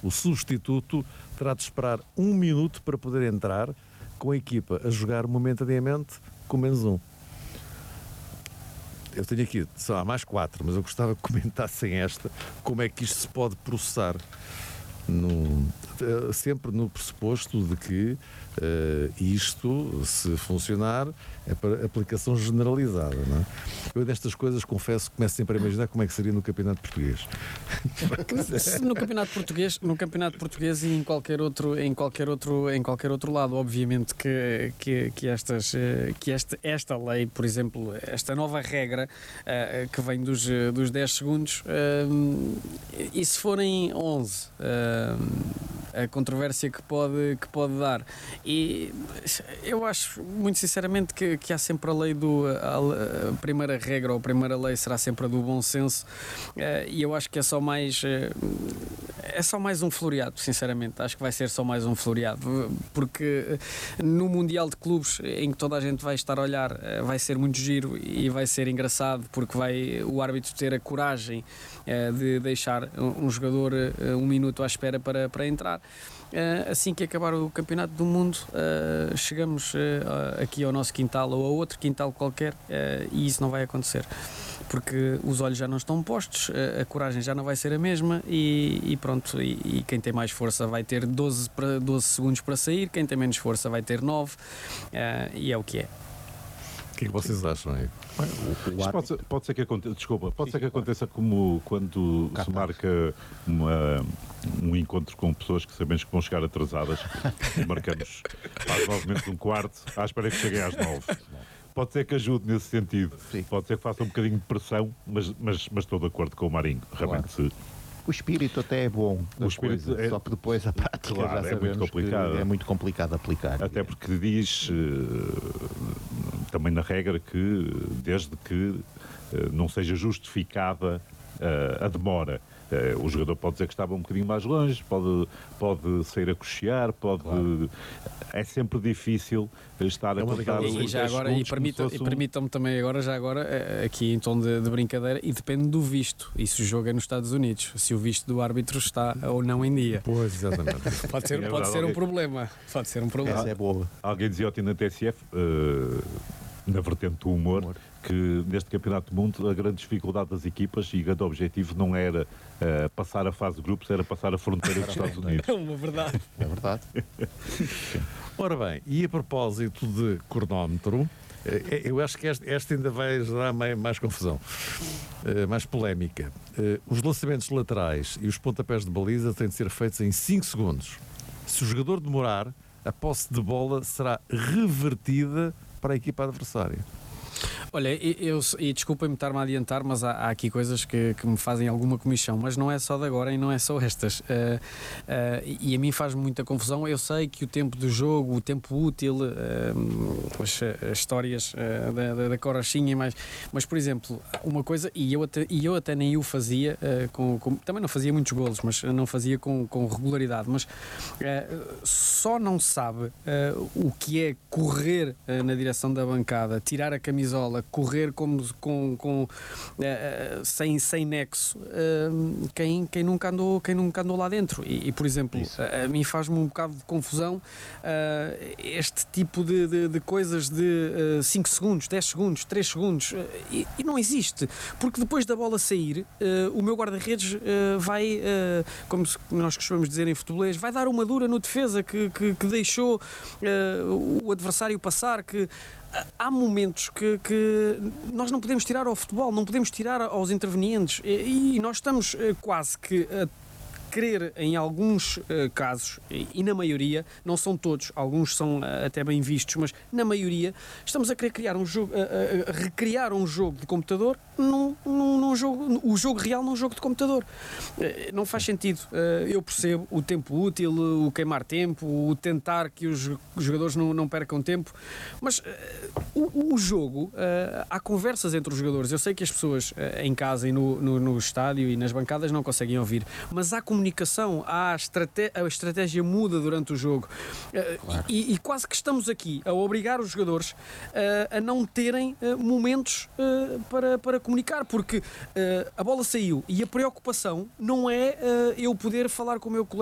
O substituto terá de esperar 1 minuto para poder entrar, com a equipa a jogar momentaneamente com menos 1. Eu tenho aqui, só há mais 4, mas eu gostava que comentassem esta, como é que isto se pode processar. Sempre no pressuposto de que isto, se funcionar, é para aplicação generalizada, não é? Eu destas coisas, confesso, começo sempre a imaginar como é que seria no Campeonato Português. No Campeonato Português e em qualquer outro lado, obviamente que esta lei, por exemplo, esta nova regra que vem dos 10 segundos, e se forem 11, a controvérsia que pode dar. E eu acho, muito sinceramente, que há sempre a lei a primeira regra ou a primeira lei será sempre a do bom senso, e eu acho que é só mais um floreado, sinceramente. Acho que vai ser só mais um floreado, porque no Mundial de Clubes, em que toda a gente vai estar a olhar, vai ser muito giro e vai ser engraçado, porque vai o árbitro ter a coragem de deixar um jogador 1 minuto à espera para entrar. Assim que acabar o Campeonato do Mundo, chegamos aqui ao nosso quintal ou a outro quintal qualquer, e isso não vai acontecer, porque os olhos já não estão postos, a coragem já não vai ser a mesma, e pronto, e quem tem mais força vai ter 12 segundos para sair, quem tem menos força vai ter 9, e é o que é. O que é que vocês acham aí? Pode ser que aconteça como quando se marca um encontro com pessoas que sabemos que vão chegar atrasadas e marcamos às 9:15 à espera que cheguem às 9. Pode ser que ajude nesse sentido. Sim. Pode ser que faça um bocadinho de pressão, mas estou de acordo com o Marinho. Realmente, o espírito até é bom, só que depois a prática, claro, já sabemos, é muito complicado aplicar. Até porque diz também na regra que desde que não seja justificada a demora. O jogador pode dizer que estava um bocadinho mais longe, pode sair a cochear, claro. É sempre difícil estar a contar. E já agora, permitam-me também agora, aqui em tom de brincadeira, e depende do visto. E se o jogo é nos Estados Unidos, se o visto do árbitro está ou não em dia. Pois, exatamente. Pode ser um problema. Pode ser um problema. Essa é boa. Alguém dizia ontem na TSF, na vertente do humor, que neste Campeonato do Mundo a grande dificuldade das equipas e o grande objetivo não era passar a fase de grupos, era passar a fronteira dos Estados Unidos. É uma verdade. É verdade. Ora bem, e a propósito de cronómetro, eu acho que esta ainda vai gerar mais confusão, mais polémica. Os lançamentos laterais e os pontapés de baliza têm de ser feitos em 5 segundos. Se o jogador demorar, a posse de bola será revertida para a equipa adversária. Olha, e desculpem-me estar-me a adiantar, mas há aqui coisas que me fazem alguma comissão, mas não é só de agora e não é só estas. E a mim faz muita confusão. Eu sei que o tempo do jogo, o tempo útil, as histórias da Corochinha, mas, por exemplo, uma coisa, e eu até nem o fazia, também não fazia muitos golos, mas não fazia com regularidade, mas só não sabe o que é correr na direção da bancada, tirar a camisola, correr sem nexo, quem nunca andou lá dentro, e por exemplo, a mim faz-me um bocado de confusão este tipo de coisas de 5 segundos, 10 segundos, 3 segundos, e não existe, porque depois da bola sair, o meu guarda-redes vai, como nós costumamos dizer em futebolês, vai dar uma dura no defesa que deixou o adversário passar, que há momentos que nós não podemos tirar ao futebol, não podemos tirar aos intervenientes, e nós estamos quase que a querer, em alguns casos, e na maioria, não são todos, alguns são até bem vistos, mas na maioria estamos a querer criar um jogo, a recriar um jogo de computador num jogo, o jogo real num jogo de computador. Não faz sentido. Eu percebo o tempo útil, o queimar tempo, o tentar que os jogadores não percam tempo, mas o jogo, há conversas entre os jogadores. Eu sei que as pessoas em casa e no estádio e nas bancadas não conseguem ouvir, mas há comunicação, a estratégia muda durante o jogo. Claro. E quase que estamos aqui a obrigar os jogadores a não terem momentos para comunicar, porque a bola saiu e a preocupação não é eu poder falar com o meu colega